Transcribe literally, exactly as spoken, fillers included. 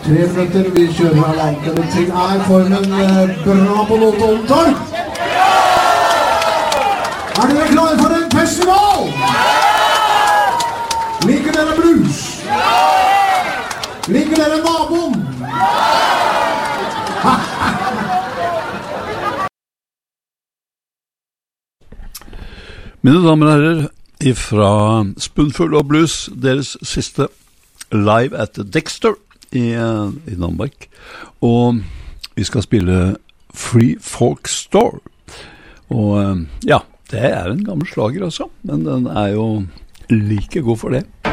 Tre minutter, vi kjører av landet til er formen bra på Lotte Omtorg. Er dere klare for en festival? Liker dere blues? Liker dere naboen? Mine damer og herrer, ifra Spoonful of Blues, deres siste live at Dexter i, i Danmark. Og vi skal spille Free Folk Store. Og ja, det er en gammel slager også, men den er jo like god for det.